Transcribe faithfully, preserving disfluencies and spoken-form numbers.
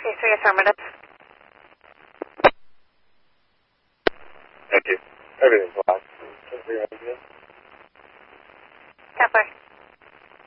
Case three affirmative. Thank you. Everything's locked. Kepler.